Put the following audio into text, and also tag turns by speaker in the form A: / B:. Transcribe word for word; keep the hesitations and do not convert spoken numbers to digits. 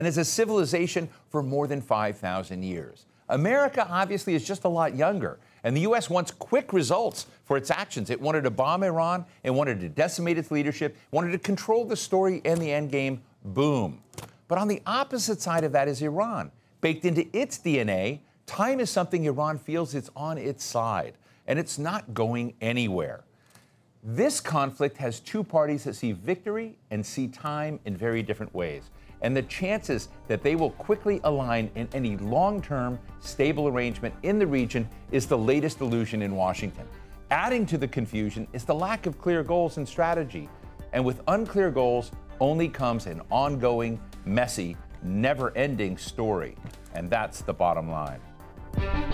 A: and as a civilization for more than five thousand years. America obviously is just a lot younger, and the U S wants quick results for its actions. It wanted to bomb Iran, it wanted to decimate its leadership, wanted to control the story and the endgame. Boom. But on the opposite side of that is Iran. Baked into its D N A, time is something Iran feels it's on its side, and it's not going anywhere. This conflict has two parties that see victory and see time in very different ways. And the chances that they will quickly align in any long-term, stable arrangement in the region is the latest illusion in Washington. Adding to the confusion is the lack of clear goals and strategy. And with unclear goals only comes an ongoing, messy, never-ending story. And that's the bottom line.